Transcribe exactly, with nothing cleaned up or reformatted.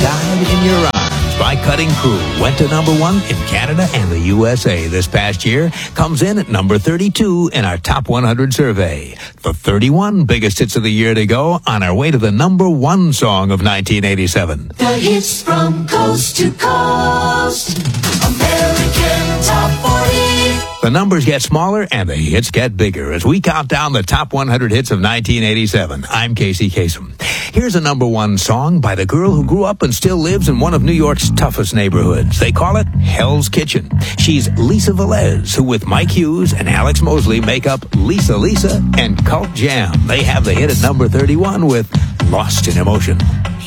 Died in Your Arms by Cutting Crew went to number one in Canada and the U S A this past year. Comes in at number thirty-two in our Top one hundred survey. The thirty-one biggest hits of the year to go on our way to the number one song of nineteen eighty-seven. The hits from coast to coast. American Top forty. The numbers get smaller and the hits get bigger as we count down the top one hundred hits of nineteen eighty-seven. I'm Casey Kasem. Here's a number one song by the girl who grew up and still lives in one of New York's toughest neighborhoods. They call it Hell's Kitchen. She's Lisa Velez, who with Mike Hughes and Alex Mosley make up Lisa Lisa and Cult Jam. They have the hit at number thirty-one with Lost in Emotion.